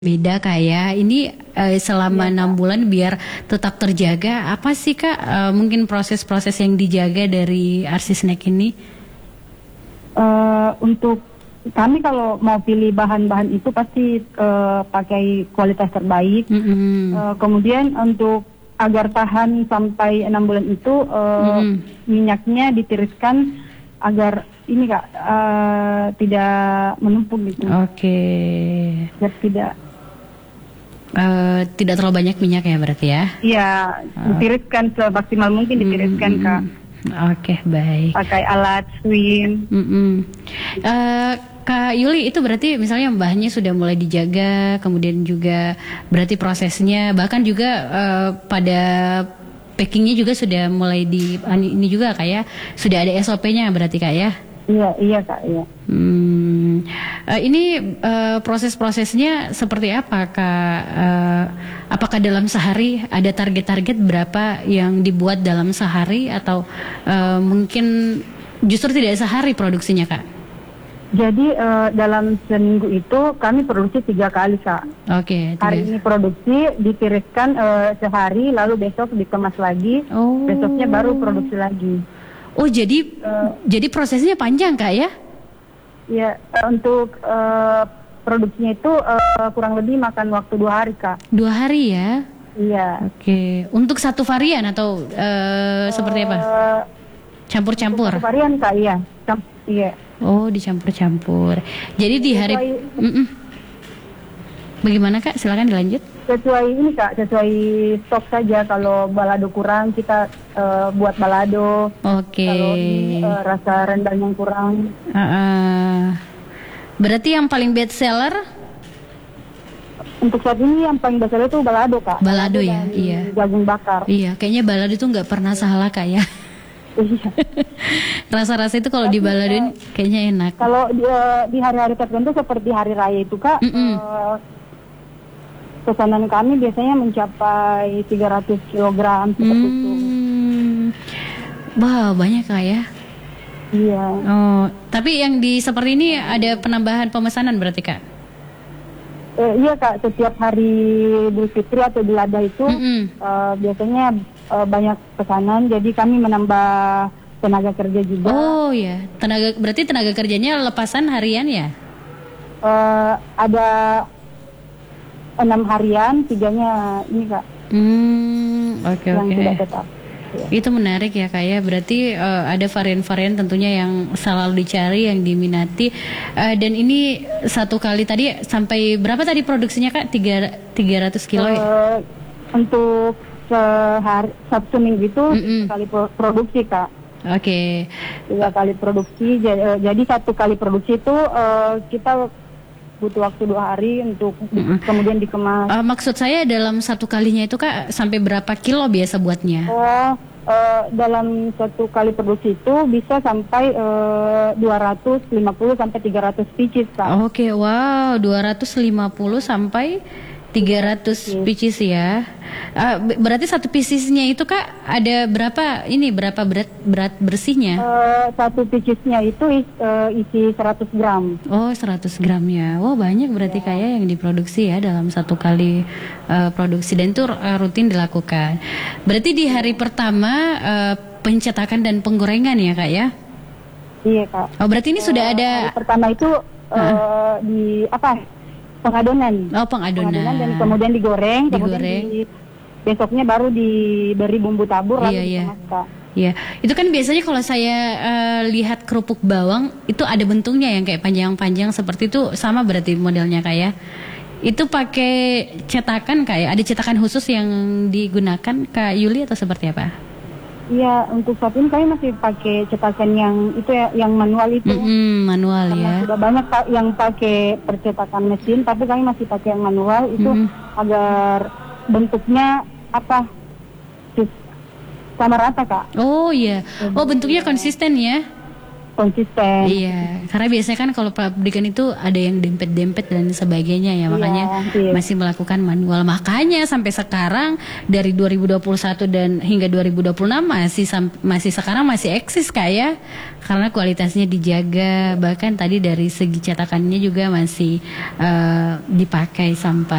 Beda Kak ya. Ini selama Iya, 6 Kak. bulan biar tetap terjaga. Apa sih Kak mungkin proses-proses yang dijaga dari RC Snack ini? Untuk kami kalau mau pilih bahan-bahan itu pasti pakai kualitas terbaik. Mm-mm. Kemudian untuk agar tahan sampai 6 bulan itu minyaknya ditiriskan agar ini Kak tidak menumpuk gitu. Oke. Biar tidak Tidak terlalu banyak minyak ya berarti ya? Iya, ditiriskan semaksimal mungkin ditiriskan Kak. Oke, baik. Pakai alat swim. Kak Yuli, itu berarti misalnya bahannya sudah mulai dijaga, kemudian juga berarti prosesnya, bahkan juga pada packingnya juga sudah mulai ini juga Kak ya, sudah ada SOP-nya berarti Kak ya? Iya Kak, iya. Ini proses-prosesnya seperti apa Kak? Apakah dalam sehari ada target-target berapa yang dibuat dalam sehari atau mungkin justru tidak sehari produksinya Kak? Jadi dalam seminggu itu kami produksi 3 kali Kak. Oke. Hari ini produksi, ditiriskan sehari, lalu besok dikemas lagi, besoknya baru produksi lagi. Oh jadi prosesnya panjang Kak ya? Ya, untuk produksinya itu kurang lebih makan waktu 2 hari Kak. 2 hari ya? Iya. Oke. Untuk satu varian atau seperti apa? Campur-campur? Satu varian Kak, iya. Iya. Oh, dicampur-campur. Jadi di hari bagaimana Kak? Silakan dilanjut. Sesuai ini Kak, sesuai stok saja. Kalau balado kurang kita buat balado. Oke. Kalau ini rasa rendang yang kurang. Berarti yang paling best seller? Untuk saat ini yang paling besar itu balado Kak. Balado ya, dan iya. jagung bakar. Iya, kayaknya balado itu nggak pernah salah Kak ya. Iya. Rasa-rasa itu kalau dibaladoin kayaknya enak. Kalau di hari-hari tertentu seperti hari raya itu Kak, pesanan kami biasanya mencapai 300 kg seperti itu. Wah, banyak Kak ya. Iya. Oh, tapi yang di seperti ini ada penambahan pemesanan berarti Kak? Iya Kak, setiap hari Idul Fitri atau Idul Adha itu biasanya banyak pesanan, jadi kami menambah tenaga kerja juga. Oh ya, berarti tenaga kerjanya lepasan harian ya? Ada 6 harian, 3-nya ini Kak. Oke. Yang tidak tetap. Ya. Itu menarik ya Kak ya. Berarti ada varian-varian tentunya yang selalu dicari, yang diminati. Dan ini satu kali tadi sampai berapa tadi produksinya Kak? 300 kilo ya? Untuk satu minggu itu 3 kali produksi Kak. Oke. 3 kali produksi. Jadi 1 kali produksi itu kita butuh waktu 2 hari untuk kemudian dikemas. Maksud saya dalam satu kalinya itu Kak sampai berapa kilo biasa buatnya? Dalam 1 kali produksi itu bisa sampai 250 sampai 300 pieces Kak. Oke, wow, 250 sampai 300 pieces ya. Berarti satu piecesnya itu Kak ada berapa berat bersihnya? 1 piecesnya itu isi 100 gram. Oh, 100 gram ya. Wah, banyak berarti Kak ya yang diproduksi ya dalam satu kali produksi, dan itu rutin dilakukan. Berarti di hari pertama pencetakan dan penggorengan ya Kak ya? Iya Kak. Oh, berarti ini sudah ada. Hari pertama itu di pengadonan. Oh, pengadonan. Dan kemudian digoreng. Kemudian besoknya baru diberi bumbu tabur lalu dikemas Kak. Iya, itu kan biasanya kalau saya lihat kerupuk bawang itu ada bentuknya yang kayak panjang-panjang seperti itu, sama berarti modelnya Kak ya? Itu pakai cetakan Kak ya? Ada cetakan khusus yang digunakan Kak Yuli atau seperti apa? Iya, untuk saat ini kami masih pakai cetakan yang itu ya, yang manual itu. Manual. Karena ya. Sudah banyak yang pakai percetakan mesin, tapi kami masih pakai yang manual itu agar bentuknya sama rata Kak. Oh iya. Oh, bentuknya konsisten ya? konsisten. Iya, karena biasanya kan kalau pabrikan itu ada yang dempet-dempet dan sebagainya ya, makanya masih melakukan manual. Makanya sampai sekarang dari 2021 dan hingga 2026 masih sekarang masih eksis Kak ya, karena kualitasnya dijaga, bahkan tadi dari segi cetakannya juga masih dipakai sampai